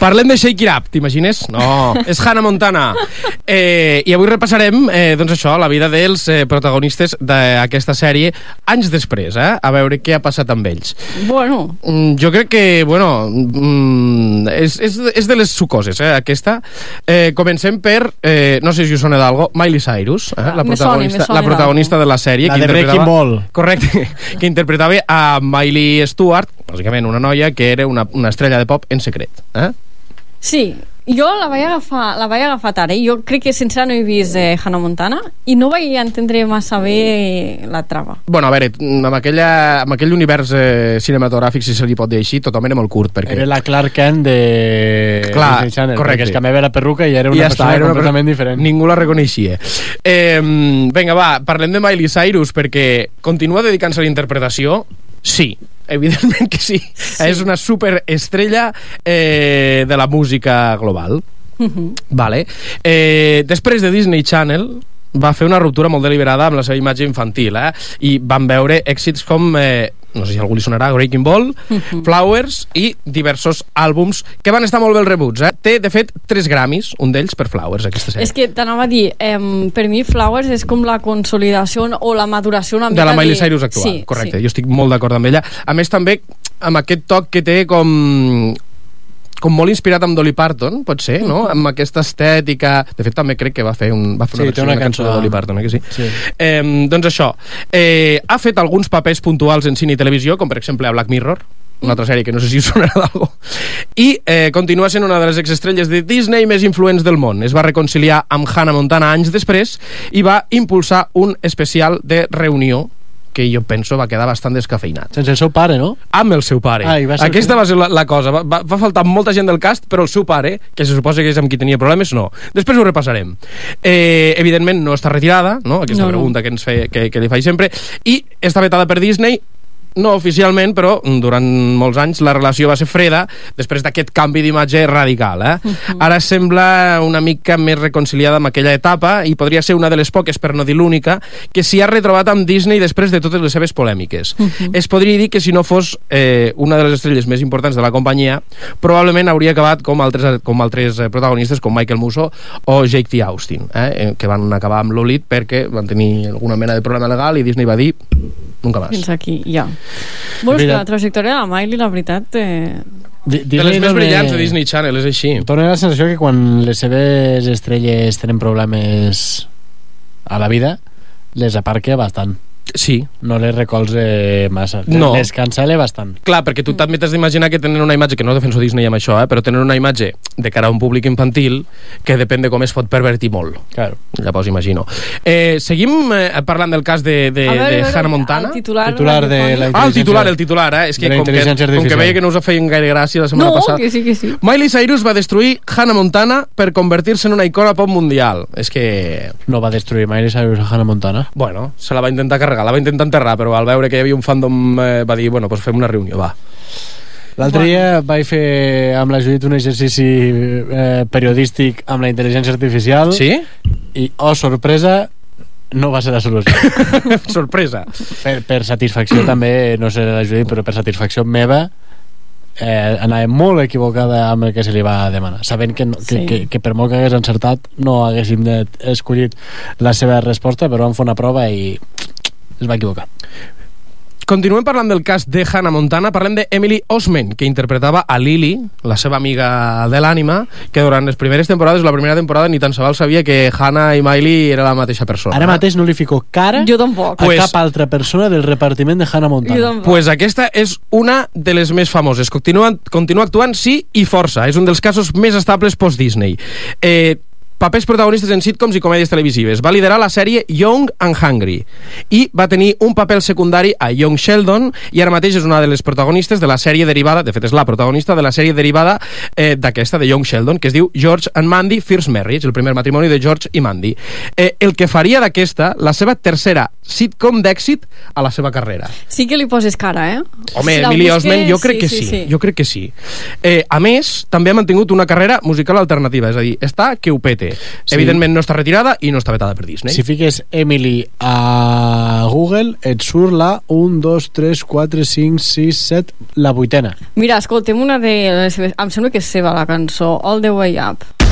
Parlem de Shake It Up, t'imagines? No, és Hannah Montana. I avui repassarem, doncs això, la vida dels protagonistes d'aquesta sèrie anys després, a veure què ha passat amb ells. Bueno. Jo crec que, és de les sucoses, aquesta. Comencem per, no sé si us sona d'algo, Miley Cyrus, la protagonista de la sèrie. La de Breaking Ball. Correcte, que interpretava a Miley Stewart, bàsicament una noia que era una estrella de pop en secret. Sí, jo la vaig agafar tard. Jo crec que sense no he vist Hannah Montana i no vaig entendre massa bé la trama. Bueno, a veure, amb aquell univers cinematogràfic, si se li pot dir així, tothom era molt curt. Perquè... Era la Clark Kent de Disney Channel, perquè es canviava la perruca i era una persona completament diferent. Ningú la reconeixia. Vinga, va, parlem de Miley Cyrus, perquè continua dedicant-se a la interpretació. Sí, evidentment que sí. És una superestrella de la música global. Vale. Després de Disney Channel va fer una ruptura molt deliberada amb la seva imatge infantil, i van veure èxits com, no sé si a algú li sonarà, Breaking Ball, Flowers i diversos àlbums que van estar molt ben rebuts. Té, de fet, 3 Grammys, un d'ells per Flowers, aquesta sèrie. És que t'anava a dir, per mi Flowers és com la consolidació o la maduració una mica de la Miley Cyrus actual, sí, correcte, sí. Jo estic molt d'acord amb ella. A més, també, amb aquest toc que té com molt inspirat amb Dolly Parton, pot ser, no? Amb aquesta estètica... De fet, també crec que va fer una versió de cançó de Dolly Parton, que sí? Sí. Doncs això, ha fet alguns papers puntuals en cine i televisió, com per exemple a Black Mirror, una altra sèrie que no sé si us sonarà d'algo, i continua sent una de les exestrelles de Disney més influents del món. Es va reconciliar amb Hannah Montana anys després i va impulsar un especial de reunió que jo penso va quedar bastant descafeinat. Sense el seu pare, no? Amb el seu pare. Aquesta va ser la cosa. Va faltar molta gent del cast, però el seu pare, que se suposa que és amb qui tenia problemes, no. Després ho repassarem. Evidentment no està retirada, no? Aquesta pregunta que ens que li faig sempre, i està vetada per Disney. No oficialment, però durant molts anys la relació va ser freda després d'aquest canvi d'imatge radical. Ara sembla una mica més reconciliada amb aquella etapa i podria ser una de les poques, per no dir l'única, que s'hi ha retrobat amb Disney després de totes les seves polèmiques. Es podria dir que si no fos una de les estrelles més importants de la companyia, probablement hauria acabat com altres protagonistes com Michael Musso o Jake T. Austin, que van acabar amb l'oblit perquè van tenir alguna mena de problema legal i Disney va dir nunca más. Fins aquí, ja. Bueno, és que la trajectòria de la Miley, la veritat... de les més brillants de Disney Channel, és així. Dóna la sensació que quan les seves estrelles tenen problemes a la vida, les aparca bastant. Sí. No les recolze massa. No. Les cancela bastant. Clar, perquè tu també t'has d'imaginar que tenen una imatge, que no defenso Disney amb això, però tenen una imatge de cara a un públic infantil que depèn de com es pot pervertir molt. Claro. Llavors imagino. Seguim parlant del cas de Hannah Montana. El titular de la intel·ligència. El titular, és que com que veia que no us feien gaire gràcia la setmana passada. No, que sí. Miley Cyrus va destruir Hannah Montana per convertir-se en una icona pop mundial. És que... No va destruir Miley Cyrus a Hannah Montana? Bueno, se la va intentar carregar, la va intentar enterrar, però al veure que hi havia un fandom va dir, bueno, doncs fem una reunió, va. L'altre dia vaig fer amb la Judit un exercici periodístic amb la intel·ligència artificial. Sí? I, sorpresa, no va ser la solució. Sorpresa. Per satisfacció també, no sé la Judit, però per satisfacció meva anava molt equivocada amb el que se li va demanar, sabent que per molt que hagués encertat no haguéssim escollit la seva resposta, però vam fer una prova i es va equivocar. Continuem parlant del cas de Hannah Montana. Parlem de Emily Osment, que interpretava a Lily, la seva amiga de l'ànima, que durant les primeres temporades, la primera temporada, ni tan sols sabia que Hannah i Miley era la mateixa persona. Ara mateix no li fico cara a cap altra persona del repartiment de Hannah Montana. Pues aquesta és una de les més famoses. Continua actuant, sí, i força. És un dels casos més estables post-Disney. Papers protagonistes en sitcoms i comèdies televisives. Va liderar la sèrie Young and Hungry i va tenir un paper secundari a Young Sheldon, i ara mateix és una de les protagonistes de la sèrie derivada, de fet és la protagonista de la sèrie derivada d'aquesta, de Young Sheldon, que es diu George and Mandy First Marriage, el primer matrimoni de George i Mandy. El que faria d'aquesta la seva tercera sitcom d'èxit a la seva carrera. Sí que li poses cara, Home, Emily Osment, jo crec que sí. Jo crec que sí. A més, també ha mantingut una carrera musical alternativa, és a dir, està que ho pete. Sí. Evidentment no està retirada i no està vetada per Disney. Si fiques Emily a Google et surt la 1, 2, 3, 4, 5, 6, 7, la 8ª. Mira, escoltem una de les seves... Em sembla que és seva la cançó, All the Way Up.